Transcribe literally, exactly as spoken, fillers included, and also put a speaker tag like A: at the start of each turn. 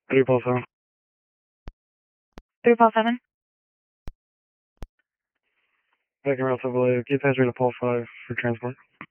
A: three five seven.
B: three five seven.
A: Taking route to Vallejo. Keep passenger to Paul five for transport.